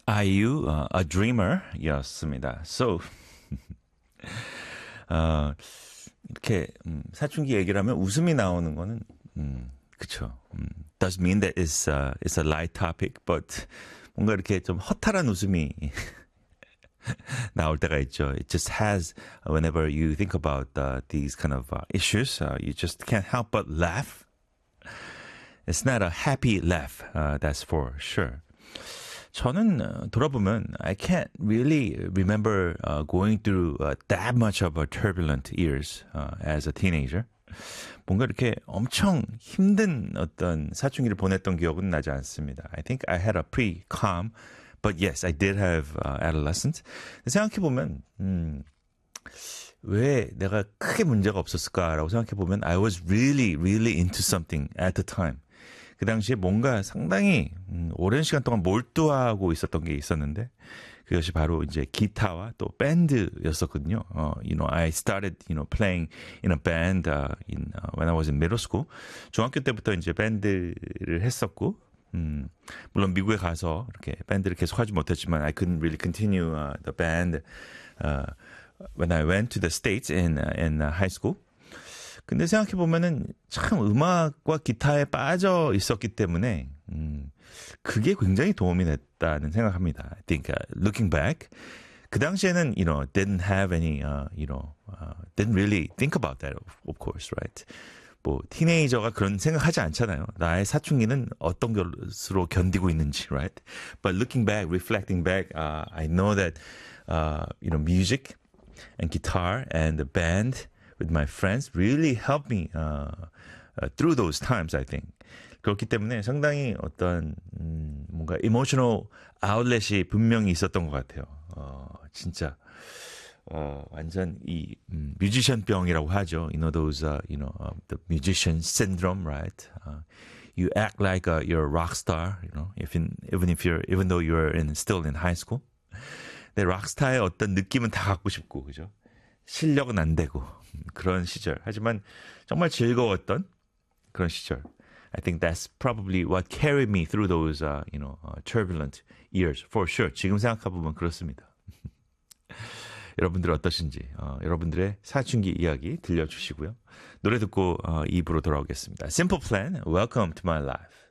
IU, A Dreamer 였습니다. So, 어, 이렇게 사춘기 얘기를 하면 웃음이 나오는 거는 그쵸. Does mean that it's a light topic, but 뭔가 이렇게 좀 허탈한 웃음이 나올 때가 있죠. It just has, whenever you think about these kind of issues, you just can't help but laugh. It's not a happy laugh, that's for sure. 저는 돌아보면 I can't really remember going through that much of a turbulent years as a teenager. 뭔가 이렇게 엄청 힘든 어떤 사춘기를 보냈던 기억은 나지 않습니다. I think I had a pretty calm, but yes, I did have adolescence. 생각해보면 왜 내가 크게 문제가 없었을까라고 생각해보면 I was really, really into something at the time. 그 당시에 뭔가 상당히 오랜 시간 동안 몰두하고 있었던 게 있었는데 그것이 바로 이제 기타와 또 밴드였었거든요. I started, playing in a band when I was in middle school. 중학교 때부터 이제 밴드를 했었고, 물론 미국에 가서 이렇게 밴드를 계속 하지 못했지만 I couldn't really continue the band when I went to the States in high school. 근데 생각해보면은 참 음악과 기타에 빠져 있었기 때문에, 그게 굉장히 도움이 됐다는 생각합니다. I think, looking back, 그 당시에는, didn't have any, didn't really think about that, of course, right? 뭐, 티네이저가 그런 생각하지 않잖아요. 나의 사춘기는 어떤 것으로 견디고 있는지, right? But looking back, reflecting back, I know that, music and guitar and the band with my friends really helped me through those times, I think. 그렇기 때문에 상당히 어떤 뭔가 emotional outlet이 분명히 있었던 것 같아요. 진짜 완전 이 뮤지션 병이라고 하죠. Those the musician syndrome, right? You act like you're a rock star, even though you're still in high school. 내 락스타의 어떤 느낌은 다 갖고 싶고, 그죠? 실력은 안 되고 그런 시절. 하지만 정말 즐거웠던 그런 시절. I think that's probably what carried me through those, turbulent years, for sure. 지금 생각해보면 그렇습니다. 여러분들 어떠신지, 여러분들의 사춘기 이야기 들려주시고요. 노래 듣고 2부로 돌아오겠습니다. Simple Plan, Welcome to My Life.